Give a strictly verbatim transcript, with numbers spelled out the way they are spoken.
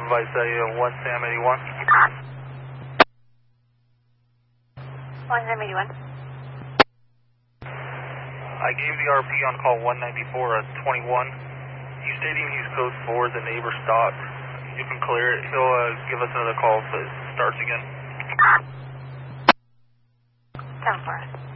advise uh, one Sam eighty-one. one Sam eighty-one. I gave the R P on call one ninety-four at twenty-one. He's stating he's code four, the neighbor stopped. You can clear it. He'll uh, give us another call if it starts again. ten four.